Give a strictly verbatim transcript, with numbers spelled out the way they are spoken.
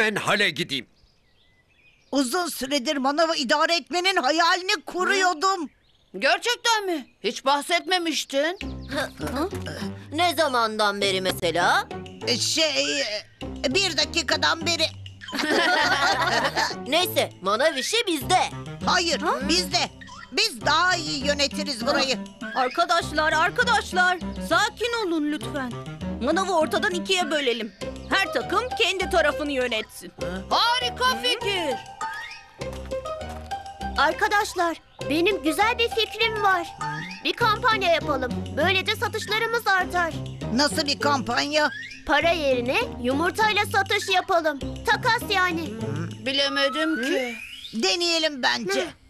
hemen hale gideyim. Uzun süredir manavı idare etmenin hayalini kuruyordum. Gerçekten mi? Hiç bahsetmemiştin. Ne zamandan beri mesela? E, Şey, e, bir dakikadan beri. Neyse, manav işi bizde. Hayır, biz de. Biz daha iyi yönetiriz burayı. Arkadaşlar, arkadaşlar, sakin olun lütfen. Manavı ortadan ikiye bölelim. Her takım kendi tarafını yönetsin. Harika fikir. Arkadaşlar, benim güzel bir fikrim var. Bir kampanya yapalım. Böylece satışlarımız artar. Nasıl bir kampanya? Para yerine yumurtayla satış yapalım. Takas yani. Bilemedim ki. Deneyelim bence.